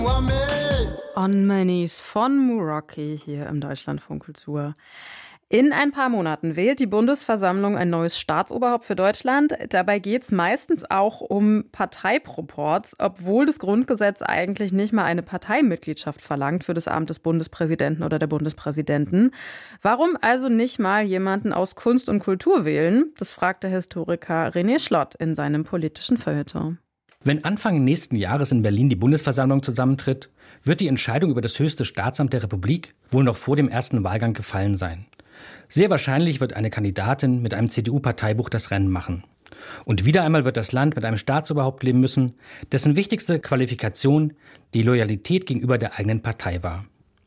On My Knees von Muroki hier im Deutschlandfunk Kultur. In ein paar Monaten wählt die Bundesversammlung ein neues Staatsoberhaupt für Deutschland. Dabei geht es meistens auch um Parteiproports, obwohl das Grundgesetz eigentlich nicht mal eine Parteimitgliedschaft verlangt für das Amt des Bundespräsidenten oder der Bundespräsidentin. Warum also nicht mal jemanden aus Kunst und Kultur wählen? Das fragt der Historiker René Schlott in seinem politischen Feuilleton. Wenn Anfang nächsten Jahres in Berlin die Bundesversammlung zusammentritt, wird die Entscheidung über das höchste Staatsamt der Republik wohl noch vor dem ersten Wahlgang gefallen sein. Sehr wahrscheinlich wird eine Kandidatin mit einem CDU-Parteibuch das Rennen machen. Und wieder einmal wird das Land mit einem Staatsoberhaupt leben müssen, dessen wichtigste Qualifikation die Loyalität gegenüber der eigenen Partei war.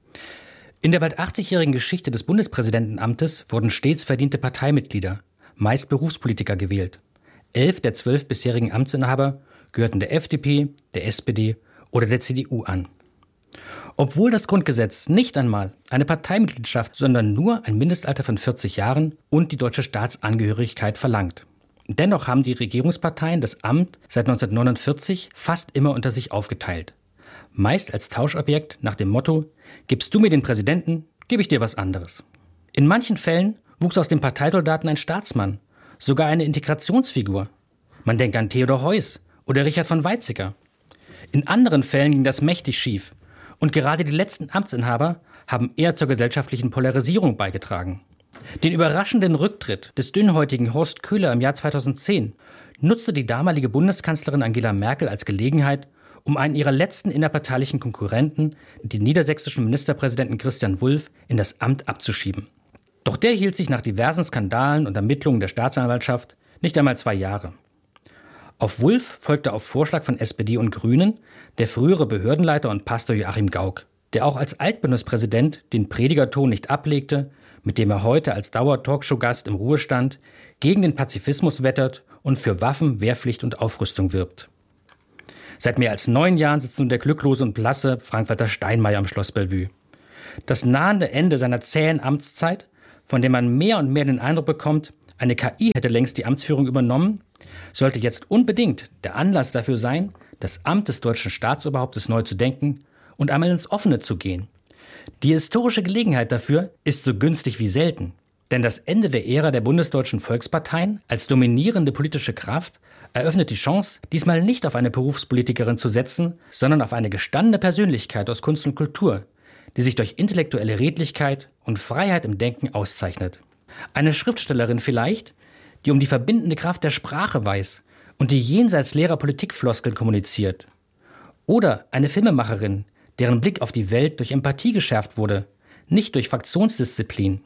In der bald 80-jährigen Geschichte des Bundespräsidentenamtes wurden stets verdiente Parteimitglieder, meist Berufspolitiker, gewählt. 11 der 12 bisherigen Amtsinhaber gehörten der FDP, der SPD oder der CDU an. Obwohl das Grundgesetz nicht einmal eine Parteimitgliedschaft, sondern nur ein Mindestalter von 40 Jahren und die deutsche Staatsangehörigkeit verlangt. Dennoch haben die Regierungsparteien das Amt seit 1949 fast immer unter sich aufgeteilt. Meist als Tauschobjekt nach dem Motto: Gibst du mir den Präsidenten, gebe ich dir was anderes. In manchen Fällen wuchs aus dem Parteisoldaten ein Staatsmann, sogar eine Integrationsfigur. Man denkt an Theodor Heuss oder Richard von Weizsäcker. In anderen Fällen ging das mächtig schief. Und gerade die letzten Amtsinhaber haben eher zur gesellschaftlichen Polarisierung beigetragen. Den überraschenden Rücktritt des dünnhäutigen Horst Köhler im Jahr 2010 nutzte die damalige Bundeskanzlerin Angela Merkel als Gelegenheit, um einen ihrer letzten innerparteilichen Konkurrenten, den niedersächsischen Ministerpräsidenten Christian Wulff, in das Amt abzuschieben. Doch der hielt sich nach diversen Skandalen und Ermittlungen der Staatsanwaltschaft nicht einmal 2 Jahre. Auf Wulff folgte auf Vorschlag von SPD und Grünen der frühere Behördenleiter und Pastor Joachim Gauck, der auch als Altbundespräsident den Predigerton nicht ablegte, mit dem er heute als Dauer-Talkshow-Gast im Ruhestand gegen den Pazifismus wettert und für Waffen, Wehrpflicht und Aufrüstung wirbt. Seit mehr als 9 Jahren sitzt nun der glücklose und blasse Frank-Walter Steinmeier am Schloss Bellevue. Das nahende Ende seiner zähen Amtszeit, von dem man mehr und mehr den Eindruck bekommt, eine KI hätte längst die Amtsführung übernommen, sollte jetzt unbedingt der Anlass dafür sein, das Amt des deutschen Staatsoberhauptes neu zu denken und einmal ins Offene zu gehen. Die historische Gelegenheit dafür ist so günstig wie selten. Denn das Ende der Ära der bundesdeutschen Volksparteien als dominierende politische Kraft eröffnet die Chance, diesmal nicht auf eine Berufspolitikerin zu setzen, sondern auf eine gestandene Persönlichkeit aus Kunst und Kultur, die sich durch intellektuelle Redlichkeit und Freiheit im Denken auszeichnet. Eine Schriftstellerin vielleicht, die um die verbindende Kraft der Sprache weiß und die jenseits leerer Politikfloskeln kommuniziert. Oder eine Filmemacherin, deren Blick auf die Welt durch Empathie geschärft wurde, nicht durch Fraktionsdisziplin.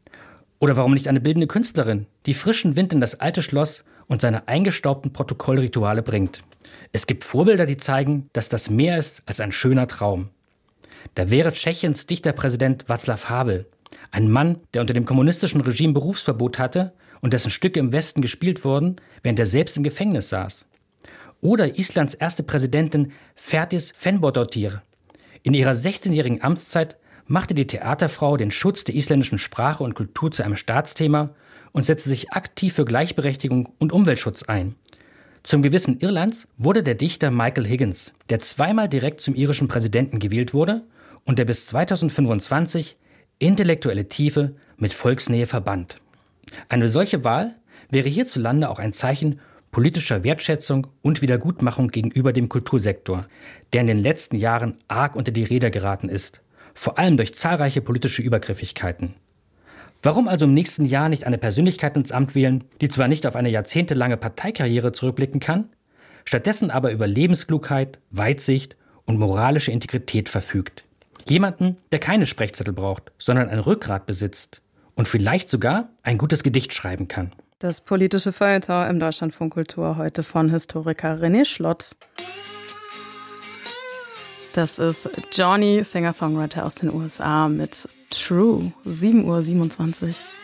Oder warum nicht eine bildende Künstlerin, die frischen Wind in das alte Schloss und seine eingestaubten Protokollrituale bringt. Es gibt Vorbilder, die zeigen, dass das mehr ist als ein schöner Traum. Da wäre Tschechiens Dichterpräsident Václav Havel, ein Mann, der unter dem kommunistischen Regime Berufsverbot hatte und dessen Stücke im Westen gespielt wurden, während er selbst im Gefängnis saß. Oder Islands erste Präsidentin Fertis Finnbogadóttir. In ihrer 16-jährigen Amtszeit machte die Theaterfrau den Schutz der isländischen Sprache und Kultur zu einem Staatsthema und setzte sich aktiv für Gleichberechtigung und Umweltschutz ein. Zum Gewissen Irlands wurde der Dichter Michael Higgins, der 2-mal direkt zum irischen Präsidenten gewählt wurde und der bis 2025 intellektuelle Tiefe mit Volksnähe verband. Eine solche Wahl wäre hierzulande auch ein Zeichen politischer Wertschätzung und Wiedergutmachung gegenüber dem Kultursektor, der in den letzten Jahren arg unter die Räder geraten ist, vor allem durch zahlreiche politische Übergriffigkeiten. Warum also im nächsten Jahr nicht eine Persönlichkeit ins Amt wählen, die zwar nicht auf eine jahrzehntelange Parteikarriere zurückblicken kann, stattdessen aber über Lebensklugheit, Weitsicht und moralische Integrität verfügt? Jemanden, der keine Sprechzettel braucht, sondern ein Rückgrat besitzt und vielleicht sogar ein gutes Gedicht schreiben kann. Das politische Feuilleton im Deutschlandfunk Kultur heute von Historiker René Schlott. Das ist Johnny, Singer-Songwriter aus den USA mit True, 7:27 Uhr.